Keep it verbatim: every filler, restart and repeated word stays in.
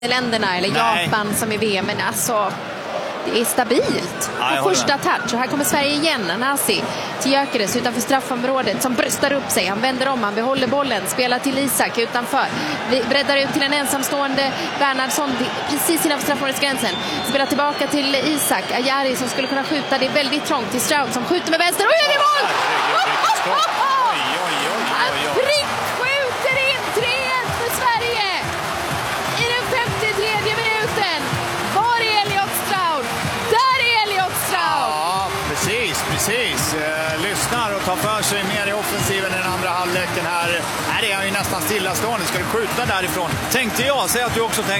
länderna eller Nej. Japan som i V M, men alltså det är stabilt. Ja, på första touch, och här kommer Sverige igen. Nasi till Gyökeres utanför straffområdet som bröstar upp sig. Han vänder om, han behåller bollen, spelar till Isak utanför. Vi breddar ut till en ensamstående Bernhardsson precis innanför straffområdesgränsen. Spelar tillbaka till Isak Ajari som skulle kunna skjuta. Det är väldigt trångt till Stroud som skjuter med vänster. Oj, det är mål! Han prickskjuter in tre ett för Sverige i den femtiotredje minuten. Var är Elliot Stroud? Där är Elliot Stroud! Ja, precis, precis. Eh, lyssnar och tar för sig mer i offensiven i den andra halvleken här. Här är han ju nästan stillastående. Ska du skjuta därifrån? Tänkte jag, säg att du också tänkte.